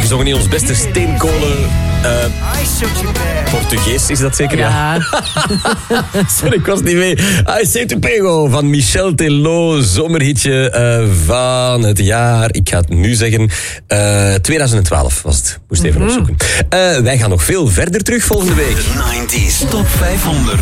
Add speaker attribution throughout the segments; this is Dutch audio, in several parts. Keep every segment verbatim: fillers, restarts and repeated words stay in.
Speaker 1: gezongen in ons beste steenkolen... Uh, Portugees, is dat zeker?
Speaker 2: Ja.
Speaker 1: Sorry, ik was niet mee. I Say To Pego van Michel Tello. Zomerhitje uh, van het jaar, ik ga het nu zeggen, uh, twintig twaalf was het. Moest even mm-hmm. opzoeken. Uh, wij gaan nog veel verder terug volgende week.
Speaker 3: De nineties Top vijfhonderd.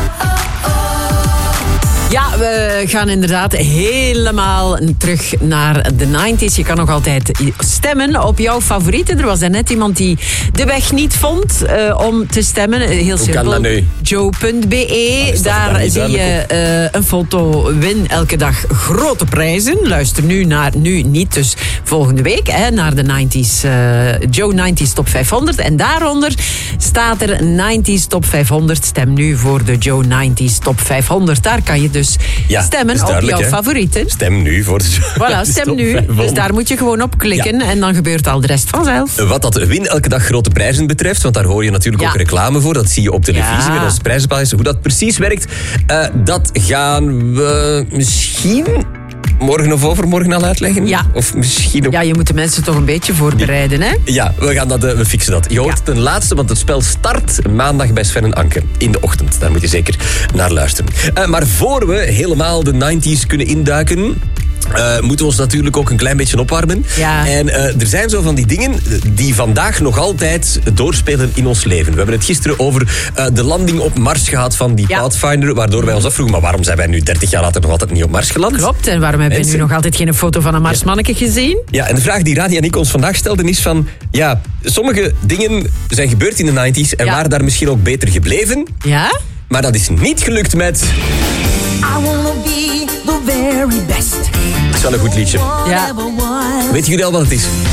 Speaker 2: Ja, we gaan inderdaad helemaal terug naar de nineties. Je kan nog altijd stemmen op jouw favorieten. Er was net iemand die de weg niet vond uh, om te stemmen. Heel
Speaker 1: Hoe
Speaker 2: simpel.
Speaker 1: kan dat nu?
Speaker 2: Joe punt b e.
Speaker 1: Oh,
Speaker 2: daar zie je uh, een foto. Win elke dag grote prijzen. Luister nu naar, nu niet, dus volgende week, hè, naar de nineties, uh, Joe nineties Top vijfhonderd. En daaronder staat er nineties Top vijfhonderd. Stem nu voor de Joe nineties Top vijfhonderd. Daar kan je dus
Speaker 1: ja,
Speaker 2: stemmen op jouw
Speaker 1: hè?
Speaker 2: favorieten.
Speaker 1: Stem nu voor de
Speaker 2: Voilà, stem nu. Dus daar moet je gewoon op klikken ja. en dan gebeurt al de rest vanzelf.
Speaker 1: Wat dat Win elke dag grote prijzen betreft, want daar hoor je natuurlijk ja. ook reclame voor. Dat zie je op televisie ja. met ons prijzenpaleis. Hoe dat precies werkt, uh, dat gaan we misschien... morgen of overmorgen al uitleggen?
Speaker 2: Ja.
Speaker 1: Of misschien ook...
Speaker 2: Ja, je moet de mensen toch een beetje voorbereiden, hè?
Speaker 1: Ja, we, gaan dat, uh, we fixen dat. Je hoort ja. ten laatste, want het spel start maandag bij Sven en Anke. In de ochtend. Daar moet je zeker naar luisteren. Uh, maar voor we helemaal de nineties kunnen induiken... Uh, moeten we ons natuurlijk ook een klein beetje opwarmen.
Speaker 2: Ja.
Speaker 1: En uh, er zijn zo van die dingen die vandaag nog altijd doorspelen in ons leven. We hebben het gisteren over uh, de landing op Mars gehad van die ja. Pathfinder, waardoor wij ons afvroegen, maar waarom zijn wij nu dertig jaar later nog altijd niet op Mars geland?
Speaker 2: Klopt, en waarom hebben we nu nog altijd geen foto van een Marsmanneke gezien?
Speaker 1: Ja, en de vraag die Radi en ik ons vandaag stelden is van, ja, sommige dingen zijn gebeurd in de nineties en ja. waren daar misschien ook beter gebleven.
Speaker 2: Ja?
Speaker 1: Maar dat is niet gelukt met...
Speaker 4: I wanna be the very best.
Speaker 1: Dat is wel een goed liedje.
Speaker 2: Ja.
Speaker 1: Weet jullie al wat het is?